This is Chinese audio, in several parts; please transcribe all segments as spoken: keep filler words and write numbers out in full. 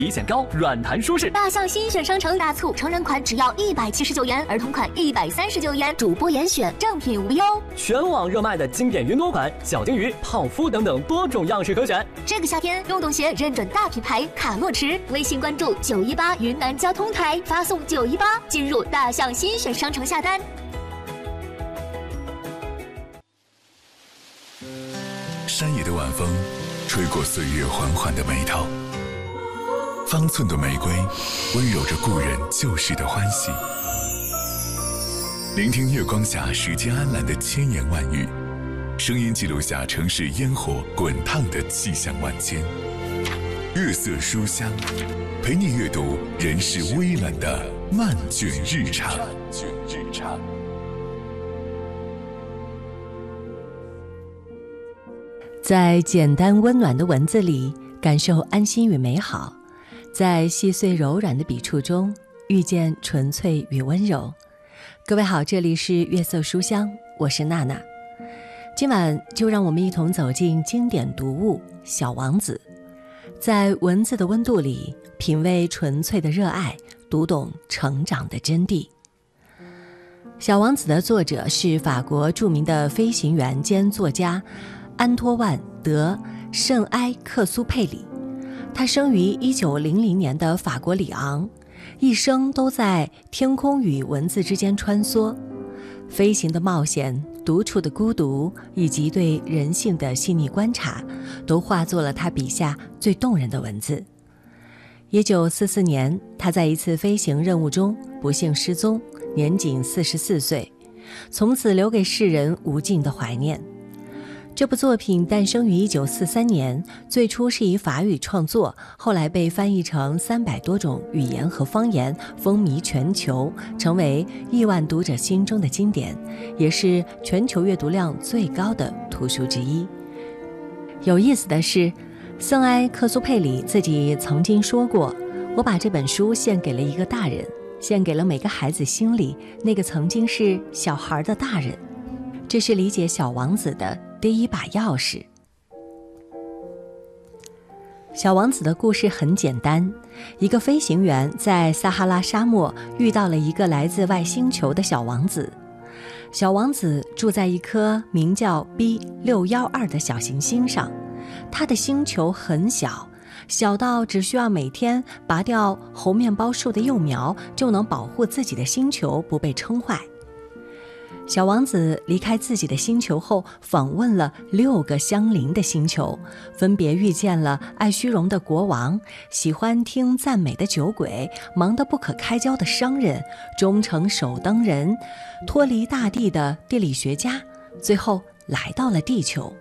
体检高，软弹舒适。 大象新选商城大促，成人款只要一百七十九元，儿童款一百三十九元，主播严选，正品无忧。 全网热卖的经典云朵款、小金鱼、泡芙等等多种样式可选。 这个夏天，运动鞋认准大品牌卡洛驰。微信关注九一八云南交通台，发送九一八进入大象新选商城下单。 山野的晚风，吹过岁月缓缓的眉头。方寸的玫瑰，温柔着故人旧时的欢喜。聆听月光下时间安澜的千言万语，声音记录下城市烟火滚烫的气象万千。月色书香，陪你阅读人世微澜的漫卷日常。 在简单温暖的文字里，感受安心与美好。在细碎柔软的笔触中，遇见纯粹与温柔。各位好，这里是月色书香，我是娜娜。今晚就让我们一同走进经典读物《小王子》，在文字的温度里，品味纯粹的热爱，读懂成长的真谛。《小王子》的作者是法国著名的飞行员兼作家安托万·德·圣埃克苏佩里。他生于一九零零年的法国里昂，一生都在天空与文字之间穿梭。飞行的冒险、独处的孤独以及对人性的细腻观察，都化作了他笔下最动人的文字。一九四四年，他在一次飞行任务中不幸失踪，年仅四十四岁，从此留给世人无尽的怀念。这部作品诞生于一九四三年，最初是以法语创作，后来被翻译成三百多种语言和方言，风靡全球，成为亿万读者心中的经典，也是全球阅读量最高的图书之一。有意思的是，圣埃克苏佩里自己曾经说过：“我把这本书献给了一个大人，献给了每个孩子心里那个曾经是小孩的大人。”这是理解小王子的第一把钥匙。小王子的故事很简单，一个飞行员在撒哈拉沙漠遇到了一个来自外星球的小王子。小王子住在一颗名叫 B 六一二 的小行星上，他的星球很小，小到只需要每天拔掉猴面包树的幼苗，就能保护自己的星球不被撑坏。小王子离开自己的星球后，访问了六个相邻的星球，分别遇见了爱虚荣的国王、喜欢听赞美的酒鬼、忙得不可开交的商人、忠诚守灯人、脱离大地的地理学家，最后来到了地球。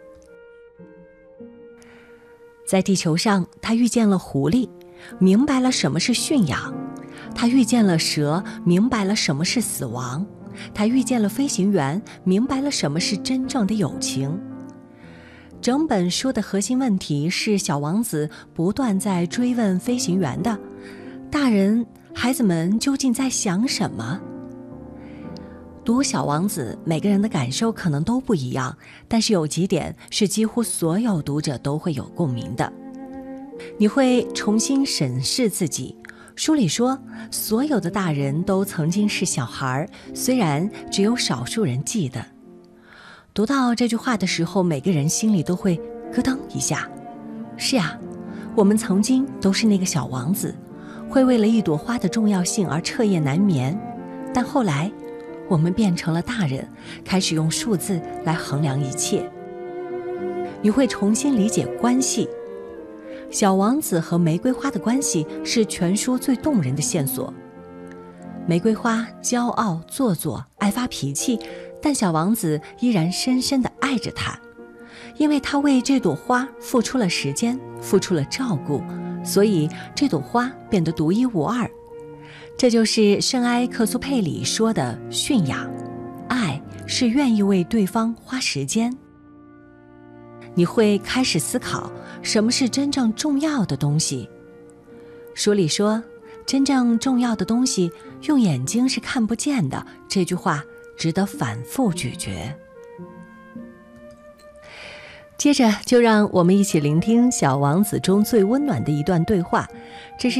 在地球上，他遇见了狐狸，明白了什么是驯养；他遇见了蛇，明白了什么是死亡。他遇见了飞行员，明白了什么是真正的友情。整本书的核心问题是小王子不断在追问飞行员的：大人，孩子们究竟在想什么？读小王子，每个人的感受可能都不一样，但是有几点是几乎所有读者都会有共鸣的。你会重新审视自己。书里说，所有的大人都曾经是小孩，虽然只有少数人记得。读到这句话的时候，每个人心里都会咯噔一下。是啊，我们曾经都是那个小王子，会为了一朵花的重要性而彻夜难眠，但后来我们变成了大人，开始用数字来衡量一切。你会重新理解关系。小王子和玫瑰花的关系是全书最动人的线索。玫瑰花骄傲做作，爱发脾气，但小王子依然深深地爱着她，因为他为这朵花付出了时间，付出了照顾，所以这朵花变得独一无二。这就是圣埃克苏佩里说的驯养，爱是愿意为对方花时间。你会开始思考什么是真正重要的东西。书里说，真正重要的东西用眼睛是看不见的，这句话值得反复咀嚼。 接着就让我们一起聆听《小王子》中最温暖的一段对话，这是